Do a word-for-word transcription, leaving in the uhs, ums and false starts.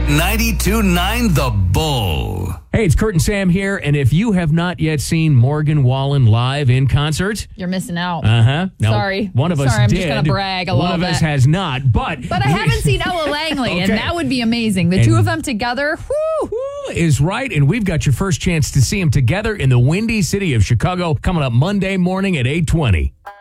ninety-two point nine The Bull. Hey, it's Kurt and Sam here, and if you have not yet seen Morgan Wallen live in concert, you're missing out. uh-huh. Now, Sorry. One of us Sorry, I'm did. just going to brag a one little of bit. us has not, but... But I haven't seen Ella Langley, Okay. and that would be amazing. The And- two of them together, whoo! Woo is right, and we've got your first chance to see them together in the Windy City of Chicago coming up Monday morning at eight twenty.